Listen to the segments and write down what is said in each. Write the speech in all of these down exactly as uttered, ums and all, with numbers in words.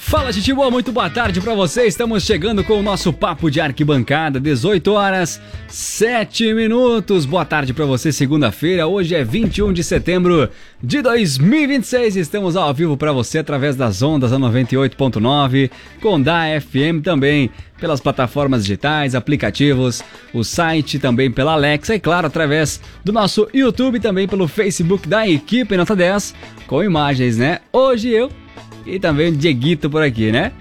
Fala, gente boa, muito boa tarde pra você. Estamos chegando com o nosso Papo de Arquibancada, dezoito horas, sete minutos. Boa tarde pra você, segunda-feira. Hoje é vinte e um de setembro de dois mil e vinte e seis. Estamos ao vivo pra você através das ondas da noventa e oito ponto nove, com da F M também, pelas plataformas digitais, aplicativos, o site também pela Alexa e, claro, através do nosso YouTube, também pelo Facebook da equipe Nota dez, com imagens, né? Hoje eu e também o Dieguito por aqui, né?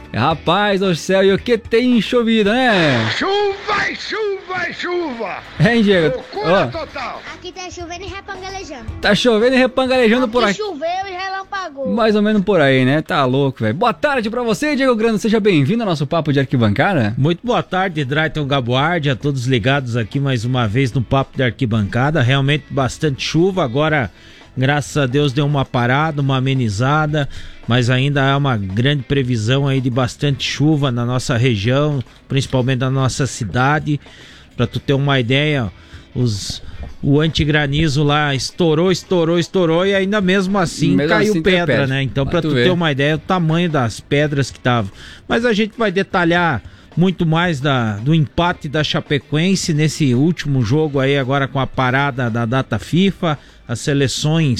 Rapaz do céu, e o que tem chovido, né? Chuva, chuva, chuva! Hein, Diego? Loucura oh. total! Aqui tá chovendo e repangalejando. Tá chovendo e repangalejando aqui por aqui. Choveu e relampagou. Mais ou menos por aí, né? Tá louco, velho. Boa tarde pra você, Diego Grande. Seja bem-vindo ao nosso Papo de Arquibancada. Muito boa tarde, Drayton Gaboardi, a todos ligados aqui mais uma vez no Papo de Arquibancada. Realmente bastante chuva, agora, graças a Deus, deu uma parada, uma amenizada, mas ainda há uma grande previsão aí de bastante chuva na nossa região, principalmente na nossa cidade. Para tu ter uma ideia, os, o antigranizo lá estourou, estourou, estourou e ainda mesmo assim mesmo caiu assim pedra, pedra, né? Então, para tu ver. ter uma ideia do tamanho das pedras que estavam. Mas a gente vai detalhar muito mais da, do empate da Chapecoense nesse último jogo aí, agora com a parada da data FIFA. As seleções,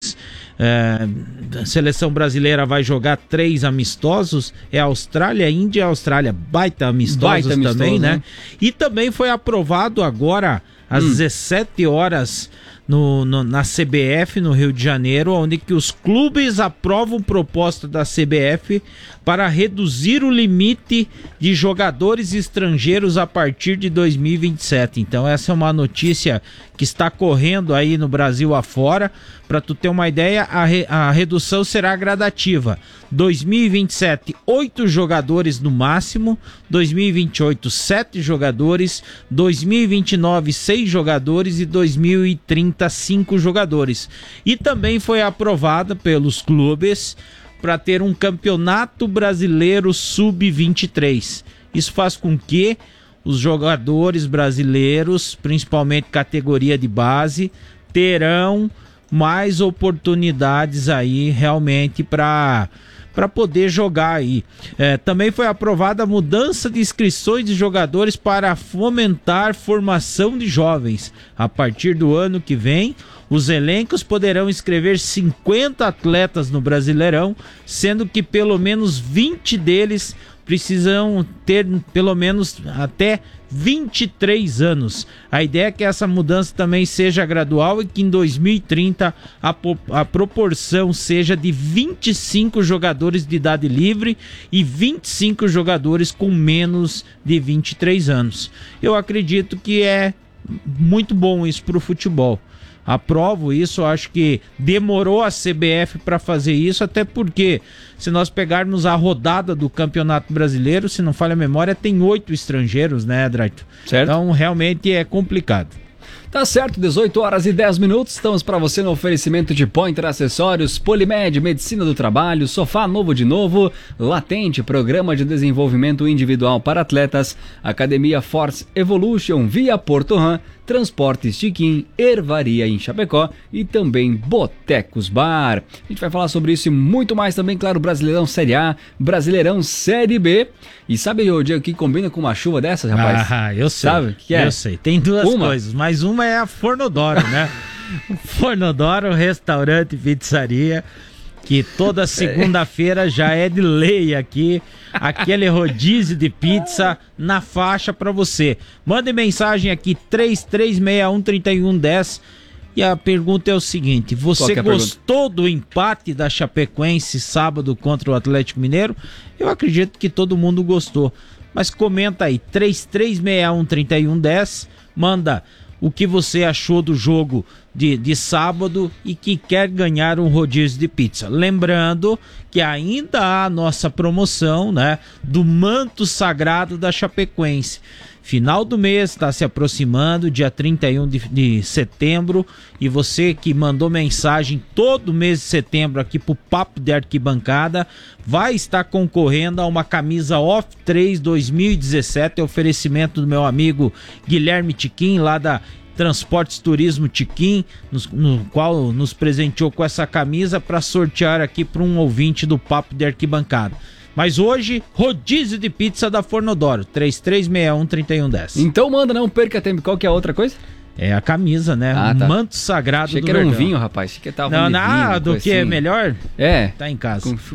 é, a seleção brasileira vai jogar três amistosos, é Austrália, Índia e Austrália, baita amistosos baita também, amistoso, né? né? E também foi aprovado agora às hum. dezessete horas no, no, na C B F, no Rio de Janeiro, onde que os clubes aprovam proposta da C B F para reduzir o limite de jogadores estrangeiros a partir de dois mil e vinte e sete. Então essa é uma notícia que está correndo aí no Brasil afora. Para tu ter uma ideia, a, re, a redução será gradativa. dois mil e vinte e sete, oito jogadores no máximo. dois mil e vinte e oito, sete jogadores. dois mil e vinte e nove, seis jogadores. E dois mil e trinta, cinco jogadores. E também foi aprovada pelos clubes para ter um campeonato brasileiro sub vinte e três. Isso faz com que os jogadores brasileiros, principalmente categoria de base, terão mais oportunidades aí realmente para para poder jogar aí. É, também foi aprovada a mudança de inscrições de jogadores para fomentar formação de jovens. A partir do ano que vem, os elencos poderão inscrever cinquenta atletas no Brasileirão, sendo que pelo menos vinte deles precisam ter pelo menos até vinte e três anos. A ideia é que essa mudança também seja gradual e que em dois mil e trinta a, po- a proporção seja de vinte e cinco jogadores de idade livre e vinte e cinco jogadores com menos de vinte e três anos. Eu acredito que é muito bom isso para o futebol. Aprovo isso, acho que demorou a C B F para fazer isso, até porque se nós pegarmos a rodada do Campeonato Brasileiro, se não falha a memória, tem oito estrangeiros, né, Draito? Certo. Então realmente é complicado. Tá certo, dezoito horas e dez minutos, estamos para você no oferecimento de Pointer Acessórios, Polimed, Medicina do Trabalho, Sofá Novo de Novo, Latente, Programa de Desenvolvimento Individual para Atletas, Academia Force Evolution, Via Porto Ram, Transportes Chiquim, Ervaria em Chapecó e também Botecos Bar. A gente vai falar sobre isso e muito mais também, claro, Brasileirão Série A, Brasileirão Série B. E sabe o dia que combina com uma chuva dessas, rapaz? Ah, eu sei. Sabe o que é? Eu sei. Tem duas uma. coisas, mas uma é a Fornodoro, né? Fornodoro, restaurante e pizzaria, que toda segunda-feira já é de lei aqui, aquele rodízio de pizza na faixa para você. Mande mensagem aqui, três três seis um, três um um zero. E a pergunta é o seguinte: você é gostou do empate da Chapecoense sábado contra o Atlético Mineiro? Eu acredito que todo mundo gostou. Mas comenta aí, três três seis um, três um um zero. Manda o que você achou do jogo de, de sábado e que quer ganhar um rodízio de pizza. Lembrando que ainda há a nossa promoção, né, do manto sagrado da Chapecoense. Final do mês está se aproximando, dia trinta e um de, de setembro, e você que mandou mensagem todo mês de setembro aqui pro Papo de Arquibancada vai estar concorrendo a uma camisa Off três dois mil e dezessete, oferecimento do meu amigo Guilherme Tiquim, lá da Transportes Turismo Tiquim, no, no qual nos presenteou com essa camisa para sortear aqui para um ouvinte do Papo de Arquibancada. Mas hoje, rodízio de pizza da Fornodoro, três três seis um, três um um zero. Então manda, não perca tempo. Qual que é a outra coisa? É a camisa, né? Ah, o tá. manto sagrado Achei do que era um Verdão. vinho, rapaz. Achei que tava Não, falando de nada vinho, do coisa que é assim. melhor, É. tá em casa. Com-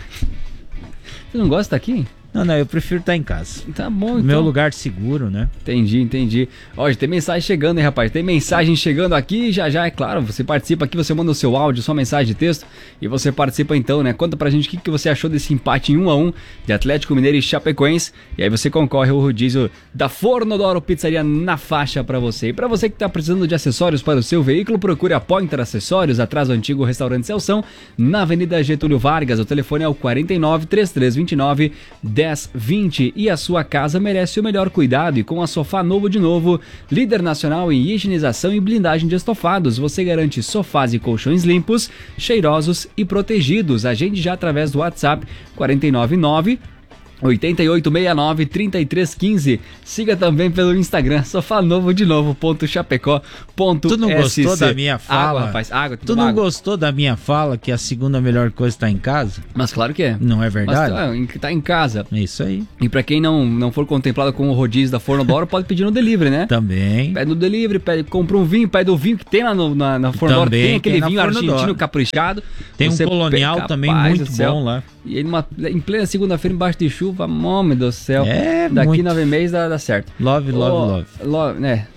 Você não gosta aqui? Não, não, eu prefiro estar em casa. Tá bom, então. Meu lugar seguro, né? Entendi, entendi. Ó, tem mensagem chegando, hein, rapaz? Tem mensagem chegando aqui, já já, é claro, você participa aqui, você manda o seu áudio, sua mensagem de texto e você participa então, né? Conta pra gente o que, que você achou desse empate em um a um de Atlético Mineiro e Chapecoense e aí você concorre ao rodízio da Fornodoro Pizzaria na faixa pra você. E pra você que tá precisando de acessórios para o seu veículo, procure a Pointer Acessórios, atrás do antigo restaurante Celção, na Avenida Getúlio Vargas. O telefone é o quarenta e nove, trinta e três vinte e nove, dez vinte. E a sua casa merece o melhor cuidado e com a Sofá Novo de Novo, líder nacional em higienização e blindagem de estofados, você garante sofás e colchões limpos, cheirosos e protegidos. Agende já através do WhatsApp quarenta e nove nove, oito oito seis nove, três três um cinco. Siga também pelo Instagram, sofá novo de novo ponto chapecó ponto s c. Tu não gostou da minha fala? Água, rapaz, água. Tu não gostou da minha fala que a segunda melhor coisa tá em casa? Mas claro que é. Não é verdade? Mas tá, em- tá em casa. É isso aí. E pra quem não, não for contemplado com o rodízio da Fornodoro, pode pedir no delivery, né? Também. Pede no delivery, pede, compra um vinho, pede o vinho que tem lá no, na, na Fornodoro. Também Tem aquele tem na vinho Fornodoro. argentino caprichado. Tem um Você colonial pega, também rapaz muito do céu. bom lá. E ele, uma- em plena segunda-feira, embaixo de chuva, homem do céu. É, Daqui muito. nove meses dá, dá certo. Love, love, Ô, love. love, né?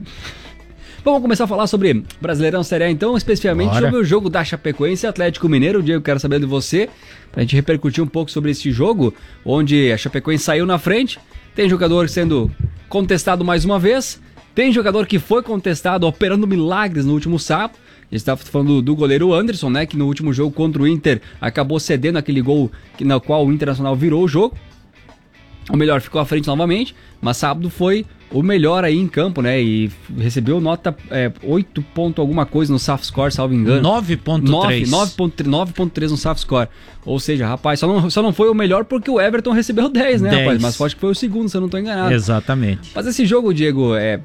Vamos começar a falar sobre Brasileirão Série A, então, especificamente Bora. sobre o jogo da Chapecoense e Atlético Mineiro. Diego, quero saber de você, pra gente repercutir um pouco sobre esse jogo, onde a Chapecoense saiu na frente, tem jogador sendo contestado mais uma vez, tem jogador que foi contestado operando milagres no último sábado. A gente estava falando do, do goleiro Anderson, né, que no último jogo contra o Inter acabou cedendo aquele gol que, na qual o Internacional virou o jogo. O melhor ficou à frente novamente, mas sábado foi o melhor aí em campo, né? E recebeu nota é, oito ponto alguma coisa no SAFScore, salvo engano. nove ponto três. nove ponto três no SAFScore. Ou seja, rapaz, só não, só não foi o melhor porque o Everton recebeu dez, né, dez. rapaz? Mas acho que foi o segundo, se eu não tô enganado. Exatamente. Mas esse jogo, Diego, é...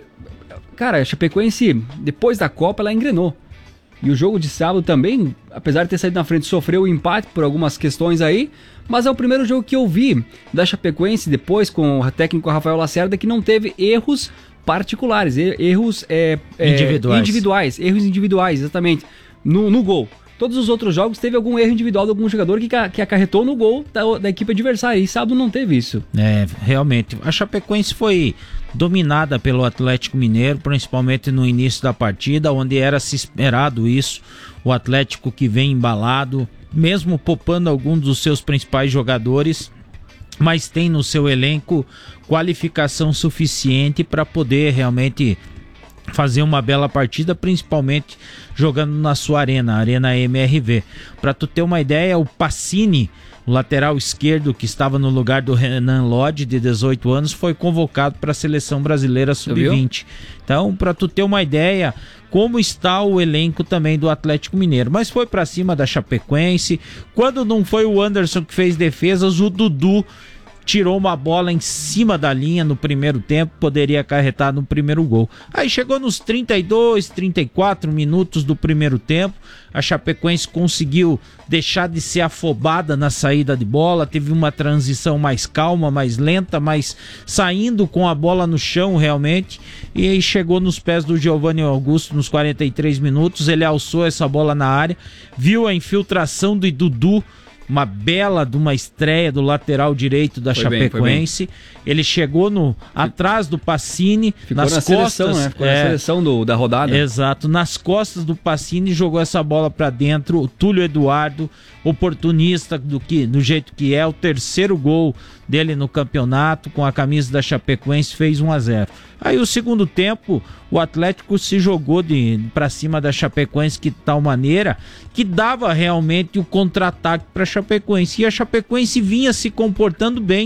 Cara, a Chapecoense, depois da Copa, ela engrenou. E o jogo de sábado também, apesar de ter saído na frente, sofreu o empate por algumas questões aí. Mas é o primeiro jogo que eu vi da Chapecoense, depois com o técnico Rafael Lacerda, que não teve erros particulares, er- erros é, é, Individuais. individuais, erros individuais, exatamente, no, no gol. Todos os outros jogos teve algum erro individual de algum jogador que, ca- que acarretou no gol da, da equipe adversária. E sábado não teve isso. É, realmente. A Chapecoense foi dominada pelo Atlético Mineiro, principalmente no início da partida, onde era se esperado isso. O Atlético que vem embalado, mesmo poupando alguns dos seus principais jogadores, mas tem no seu elenco qualificação suficiente para poder realmente fazer uma bela partida, principalmente jogando na sua arena, a Arena M R V. Para tu ter uma ideia, o Pacini, o lateral esquerdo que estava no lugar do Renan Lodge, de dezoito anos, foi convocado para a seleção brasileira sub vinte. Então, para tu ter uma ideia como está o elenco também do Atlético Mineiro. Mas foi para cima da Chapecoense. Quando não foi o Anderson que fez defesas, o Dudu tirou uma bola em cima da linha no primeiro tempo, poderia acarretar no primeiro gol. Aí chegou nos trinta e dois, trinta e quatro minutos do primeiro tempo, a Chapecoense conseguiu deixar de ser afobada na saída de bola, teve uma transição mais calma, mais lenta, mas saindo com a bola no chão realmente, e aí chegou nos pés do Giovanni Augusto nos quarenta e três minutos, ele alçou essa bola na área, viu a infiltração do Dudu, uma bela de uma estreia do lateral direito da Foi bem, Chapecoense. Ele chegou no atrás do Pacini, Ficou nas na costas, seleção, né? Ficou é, na seleção do, da rodada. Exato, nas costas do Pacini, jogou essa bola pra dentro. O Túlio Eduardo, oportunista do, que, do jeito que é, o terceiro gol dele no campeonato com a camisa da Chapecoense, fez um a zero. Aí o segundo tempo, o Atlético se jogou de para cima da Chapecoense de tal maneira que dava realmente o contra-ataque para a Chapecoense, e a Chapecoense vinha se comportando bem.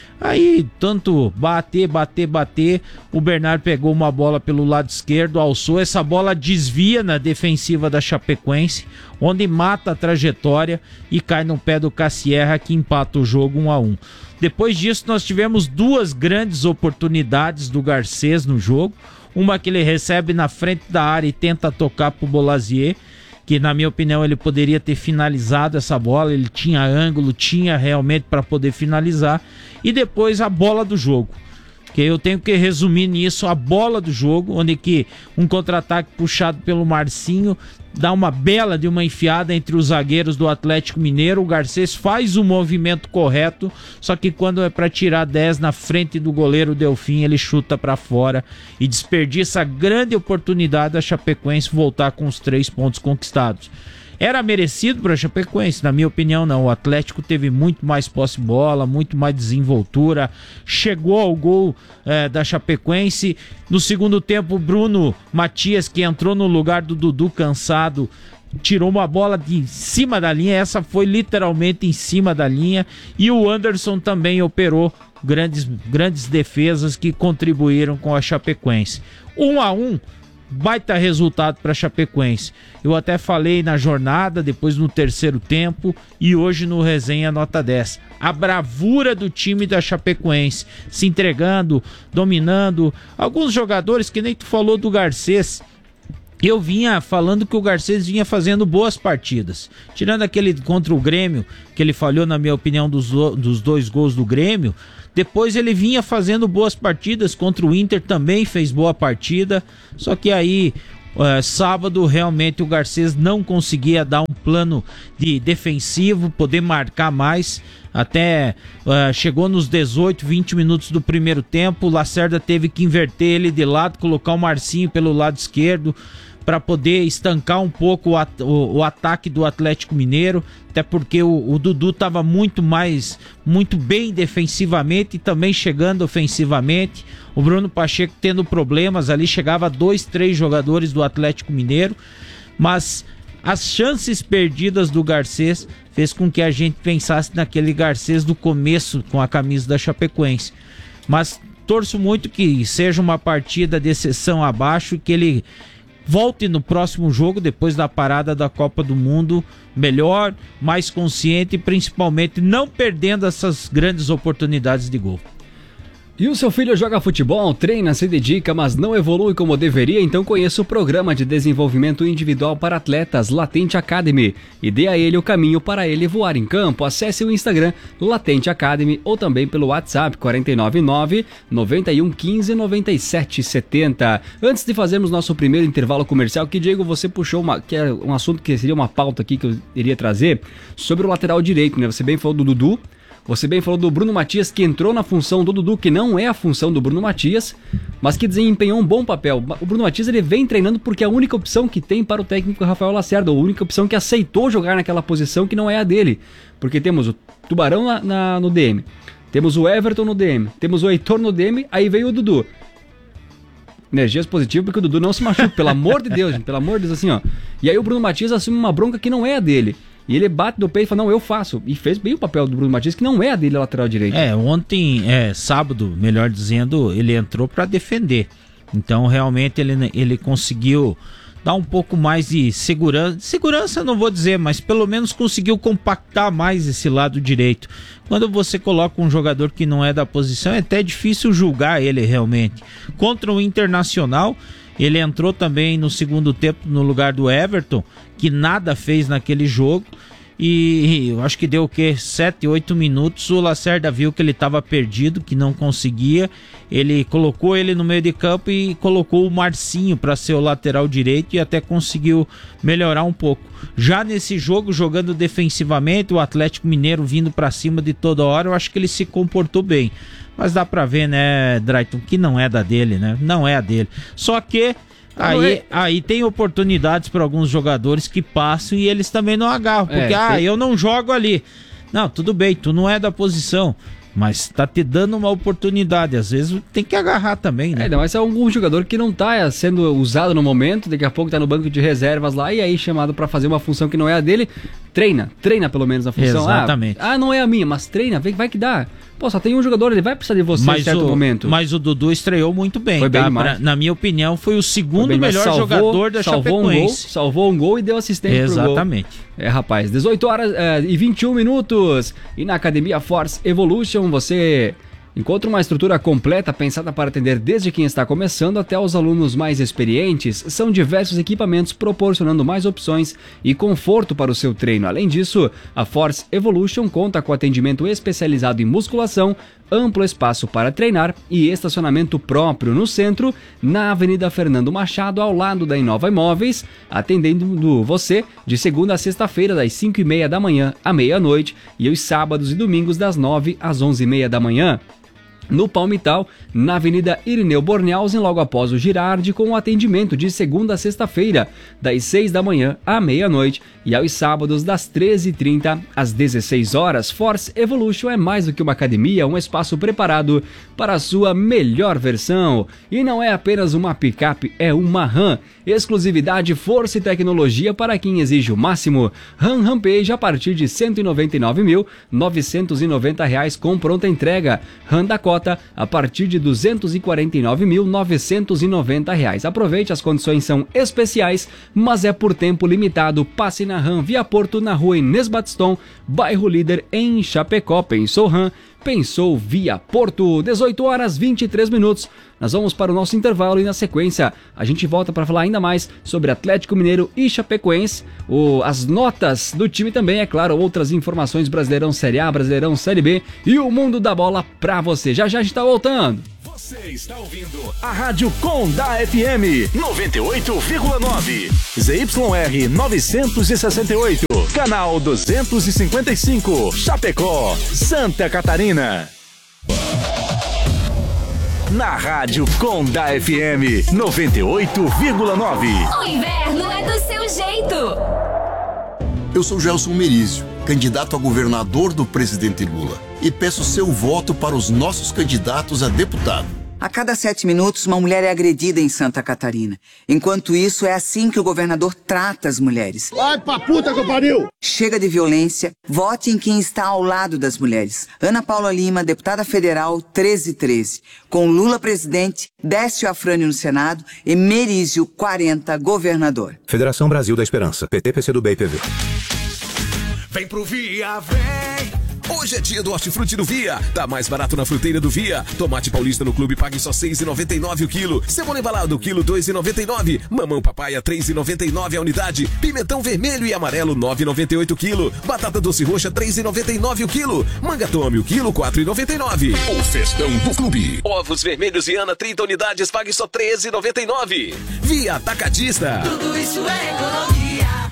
Aí, tanto bater, bater, bater, o Bernard pegou uma bola pelo lado esquerdo, alçou, essa bola desvia na defensiva da Chapecoense, onde mata a trajetória e cai no pé do Cassierra, que empata o jogo um a um. Depois disso, nós tivemos duas grandes oportunidades do Garcês no jogo, uma que ele recebe na frente da área e tenta tocar pro Bolazier, que na minha opinião ele poderia ter finalizado essa bola, ele tinha ângulo, tinha realmente para poder finalizar. E depois a bola do jogo, que eu tenho que resumir nisso, a bola do jogo, onde que um contra-ataque puxado pelo Marcinho dá uma bela de uma enfiada entre os zagueiros do Atlético Mineiro. O Garcês faz o movimento correto, só que quando é para tirar dez na frente do goleiro Delfim, ele chuta para fora e desperdiça a grande oportunidade da Chapecoense voltar com os três pontos conquistados. Era merecido para a Chapecoense? Na minha opinião, não. O Atlético teve muito mais posse de bola, muito mais desenvoltura, chegou ao gol é, da Chapecoense. No segundo tempo, o Bruno Matias, que entrou no lugar do Dudu cansado, tirou uma bola de cima da linha. Essa foi literalmente em cima da linha. E o Anderson também operou grandes, grandes defesas que contribuíram com a Chapecoense. Um a um. Baita resultado para a Chapecoense. Eu até falei na jornada, depois no terceiro tempo e hoje no Resenha Nota dez. A bravura do time da Chapecoense, se entregando, dominando. Alguns jogadores, que nem tu falou do Garcês, eu vinha falando que o Garcês vinha fazendo boas partidas. Tirando aquele contra o Grêmio, que ele falhou, na minha opinião, dos, dos dois gols do Grêmio. Depois ele vinha fazendo boas partidas, contra o Inter também fez boa partida, só que aí é, sábado realmente o Garcês não conseguia dar um plano de defensivo, poder marcar mais, até é, chegou nos dezoito, vinte minutos do primeiro tempo, o Lacerda teve que inverter ele de lado, colocar o Marcinho pelo lado esquerdo, para poder estancar um pouco o, at- o, o ataque do Atlético Mineiro, até porque o, o Dudu estava muito mais, muito bem defensivamente e também chegando ofensivamente. O Bruno Pacheco tendo problemas ali, chegava a dois, três jogadores do Atlético Mineiro, mas as chances perdidas do Garcês fez com que a gente pensasse naquele Garcês do começo com a camisa da Chapecoense. Mas torço muito que seja uma partida de exceção abaixo e que ele volte no próximo jogo, depois da parada da Copa do Mundo, melhor, mais consciente e principalmente não perdendo essas grandes oportunidades de gol. E o seu filho joga futebol, treina, se dedica, mas não evolui como deveria? Então conheça o programa de desenvolvimento individual para atletas Latente Academy e dê a ele o caminho para ele voar em campo. Acesse o Instagram Latente Academy ou também pelo WhatsApp quatro nove nove, nove um um cinco, nove sete sete zero. Antes de fazermos nosso primeiro intervalo comercial, que Diego, você puxou uma, que é um assunto que seria uma pauta aqui que eu iria trazer, sobre o lateral direito, né? Você bem falou do Dudu. Você bem falou do Bruno Matias, que entrou na função do Dudu, que não é a função do Bruno Matias, mas que desempenhou um bom papel. O Bruno Matias ele vem treinando porque é a única opção que tem para o técnico Rafael Lacerda, a única opção que aceitou jogar naquela posição que não é a dele. Porque temos o Tubarão na, na, no D M, temos o Everton no D M, temos o Heitor no D M, aí veio o Dudu. Energias positivas porque o Dudu não se machuca, pelo amor de Deus, gente, pelo amor de Deus, assim, ó. E aí o Bruno Matias assume uma bronca que não é a dele. E ele bate no peito e fala, não, eu faço. E fez bem o papel do Bruno Matias, que não é a dele, a lateral direito. É, ontem, é, sábado, melhor dizendo, ele entrou para defender. Então, realmente, ele, ele conseguiu dar um pouco mais de segurança. Segurança não vou dizer, mas pelo menos conseguiu compactar mais esse lado direito. Quando você coloca um jogador que não é da posição, é até difícil julgar ele realmente. Contra o Internacional, ele entrou também no segundo tempo no lugar do Everton, que nada fez naquele jogo. E eu acho que deu o quê? sete, oito minutos, o Lacerda viu que ele estava perdido, que não conseguia. Ele colocou ele no meio de campo e colocou o Marcinho para ser o lateral direito e até conseguiu melhorar um pouco. Já nesse jogo, jogando defensivamente, o Atlético Mineiro vindo para cima de toda hora, eu acho que ele se comportou bem. Mas dá pra ver, né, Drayton, que não é da dele, né? Não é a dele. Só que aí, é... aí tem oportunidades para alguns jogadores que passam e eles também não agarram. Porque, é, ah, tem... eu não jogo ali. Não, tudo bem, tu não é da posição, mas tá te dando uma oportunidade. Às vezes tem que agarrar também, né? É, não, mas é algum jogador que não tá sendo usado no momento, daqui a pouco tá no banco de reservas lá e aí chamado pra fazer uma função que não é a dele. Treina, treina pelo menos a função. Exatamente. Ah, ah, não é a minha, mas treina, vai, vai que dá. Pô, só tem um jogador, ele vai precisar de você mas em certo o, momento. Mas o Dudu estreou muito bem. Foi bem tá? demais. Pra, na minha opinião, foi o segundo foi bem, melhor salvou, jogador da salvou Chapecoense. Um gol, salvou um gol e deu assistência Exatamente. pro gol. É, rapaz, dezoito horas é, e vinte e um minutos. E na Academia Force Evolution você Encontre uma estrutura completa pensada para atender desde quem está começando até os alunos mais experientes. São diversos equipamentos proporcionando mais opções e conforto para o seu treino. Além disso, a Force Evolution conta com atendimento especializado em musculação, amplo espaço para treinar e estacionamento próprio no centro, na Avenida Fernando Machado, ao lado da Inova Imóveis, atendendo você de segunda a sexta-feira, das cinco e meia da manhã à meia-noite, e os sábados e domingos das nove às onze e meia da manhã. No Palmital, na Avenida Irineu Bornhausen, logo após o Girardi, com o atendimento de segunda a sexta-feira, das seis da manhã à meia-noite, e aos sábados das treze e trinta às dezesseis horas. Force Evolution é mais do que uma academia, um espaço preparado para a sua melhor versão. E não é apenas uma picape, é uma RAM. Exclusividade, força e tecnologia para quem exige o máximo. RAM Rampage a partir de cento e noventa e nove mil novecentos e noventa reais com pronta entrega. RAM Dakota a partir de duzentos e quarenta e nove mil novecentos e noventa reais. Aproveite, as condições são especiais, mas é por tempo limitado. Passe na RAM Via Porto, na rua Inês Batiston, bairro Líder, em Chapecó. Pensou RAM? Pensou Via Porto. dezoito horas e vinte e três minutos. Nós vamos para o nosso intervalo e na sequência a gente volta para falar ainda mais sobre Atlético Mineiro e Chapecoense, o, as notas do time também, é claro, outras informações, Brasileirão Série A, Brasileirão Série B e o mundo da bola para você. Já já a gente está voltando. Você está ouvindo a Rádio Condá F M noventa e oito vírgula nove, Z Y R novecentos e sessenta e oito, canal duzentos e cinquenta e cinco, Chapecó, Santa Catarina. Na Rádio Condá F M noventa e oito vírgula nove. O inverno é do seu jeito. Eu sou Gelson Merizio, candidato a governador do presidente Lula, e peço seu voto para os nossos candidatos a deputado. A cada sete minutos, uma mulher é agredida em Santa Catarina. Enquanto isso, é assim que o governador trata as mulheres. Vai pra puta que eu pariu! Chega de violência, vote em quem está ao lado das mulheres. Ana Paula Lima, deputada federal, treze treze. Com Lula presidente, Décio Afrânio no Senado e Merizio quarenta, governador. Federação Brasil da Esperança, P T, P C do B e P V. Vem pro Via, vem! Hoje é dia do Hortifruti do Via. Tá mais barato na fruteira do Via. Tomate paulista no clube pague só seis reais e noventa e nove centavos o quilo. Cebola embalado quilo dois reais e noventa e nove centavos. Mamão papaya três reais e noventa e nove centavos a unidade. Pimentão vermelho e amarelo nove reais e noventa e oito centavos o quilo. Batata doce roxa três reais e noventa e nove centavos o quilo. Manga tome o quilo quatro reais e noventa e nove centavos. O festão do clube. Ovos vermelhos e Ana trinta unidades pague só três reais e noventa e nove centavos. Via Atacadista. Tudo isso é economia.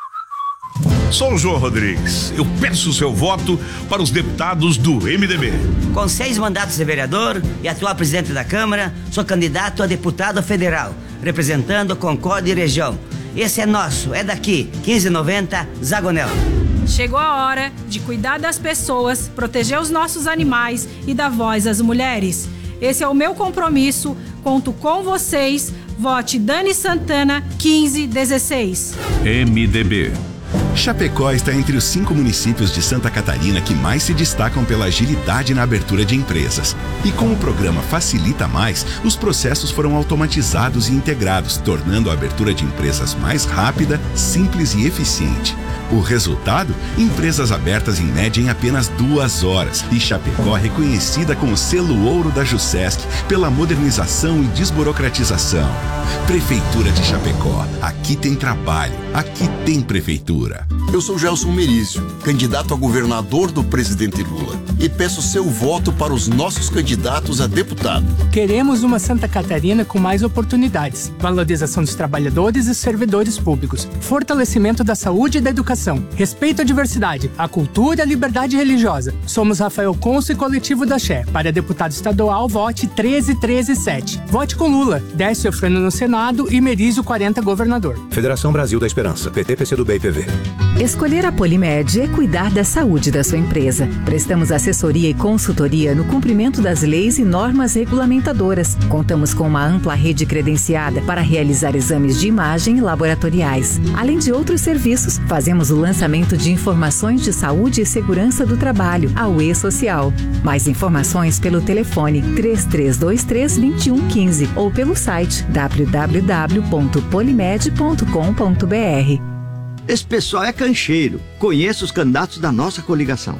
Sou o João Rodrigues. Eu peço o seu voto para os deputados do M D B. Com seis mandatos de vereador e atual presidente da Câmara, sou candidato a deputado federal, representando Concórdia e região. Esse é nosso, é daqui, quinze noventa, Zagonel. Chegou a hora de cuidar das pessoas, proteger os nossos animais e dar voz às mulheres. Esse é o meu compromisso, conto com vocês. Vote Dani Santana, quinze dezesseis. M D B. Chapecó está entre os cinco municípios de Santa Catarina que mais se destacam pela agilidade na abertura de empresas. E com o programa Facilita Mais, os processos foram automatizados e integrados, tornando a abertura de empresas mais rápida, simples e eficiente. O resultado? Empresas abertas em média em apenas duas horas. E Chapecó reconhecida com o selo ouro da Jusesc pela modernização e desburocratização. Prefeitura de Chapecó. Aqui tem trabalho. Aqui tem prefeitura. Eu sou Gelson Merizio, candidato a governador do presidente Lula, e peço seu voto para os nossos candidatos a deputado. Queremos uma Santa Catarina com mais oportunidades, valorização dos trabalhadores e servidores públicos, fortalecimento da saúde e da educação, respeito à diversidade, à cultura e à liberdade religiosa. Somos Rafael Conso e Coletivo da Xé. Para deputado estadual, vote treze treze sete. Vote com Lula, Décio Afrânio no Senado e Merizio quarenta, governador. Federação Brasil da Esperança, P T, P C do B e P V. Escolher a Polimed é cuidar da saúde da sua empresa. Prestamos assessoria e consultoria no cumprimento das leis e normas regulamentadoras. Contamos com uma ampla rede credenciada para realizar exames de imagem e laboratoriais. Além de outros serviços, fazemos o lançamento de informações de saúde e segurança do trabalho, a U E Social. Mais informações pelo telefone três três dois três, dois um um cinco ou pelo site w w w ponto polimed ponto com ponto b r. Esse pessoal é cancheiro. Conheço os candidatos da nossa coligação.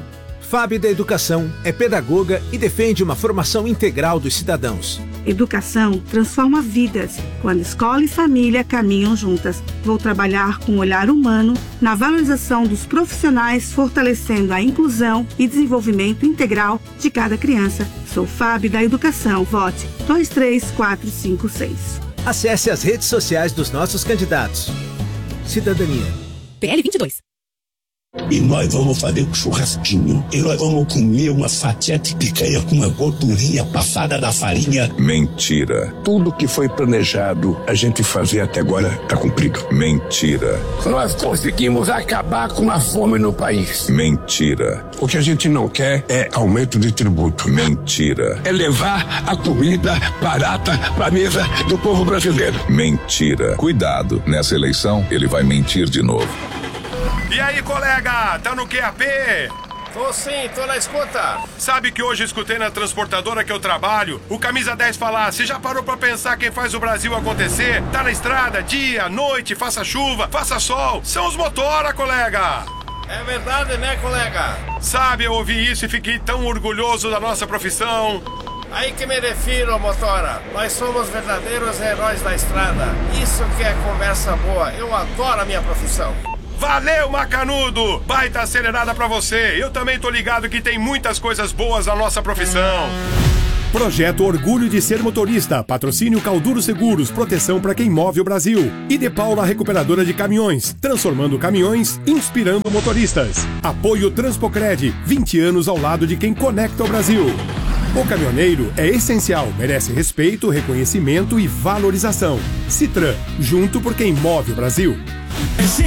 Fábio da Educação é pedagoga e defende uma formação integral dos cidadãos. Educação transforma vidas. Quando escola e família caminham juntas. Vou trabalhar com um olhar humano na valorização dos profissionais, fortalecendo a inclusão e desenvolvimento integral de cada criança. Sou Fábio da Educação. Vote dois três quatro cinco seis. Acesse as redes sociais dos nossos candidatos. Cidadania. P L vinte e dois. E nós vamos fazer um churrasquinho. E nós vamos comer uma fatia de picanha com uma gordurinha passada da farinha. Mentira. Tudo que foi planejado a gente fazer até agora está cumprido. Mentira. Nós conseguimos acabar com a fome no país. Mentira. O que a gente não quer é aumento de tributo. Mentira. É levar a comida barata para a mesa do povo brasileiro. Mentira. Cuidado, nessa eleição ele vai mentir de novo. E aí, colega, tá no Q A P? Tô sim, tô na escuta. Sabe que hoje escutei na transportadora que eu trabalho o Camisa dez falar: você já parou pra pensar quem faz o Brasil acontecer? Tá na estrada, dia, noite, faça chuva, faça sol. São os motora, colega. É verdade, né, colega? Sabe, eu ouvi isso e fiquei tão orgulhoso da nossa profissão. Aí que me refiro, motora. Nós somos verdadeiros heróis da estrada. Isso que é conversa boa. Eu adoro a minha profissão. Valeu, Macanudo! Baita acelerada pra você. Eu também tô ligado que tem muitas coisas boas na nossa profissão. Projeto Orgulho de Ser Motorista. Patrocínio Calduro Seguros. Proteção para quem move o Brasil. E De Paula Recuperadora de Caminhões. Transformando caminhões, inspirando motoristas. Apoio Transpocred. vinte anos ao lado de quem conecta o Brasil. O caminhoneiro é essencial. Merece respeito, reconhecimento e valorização. Citran. Junto por quem move o Brasil. É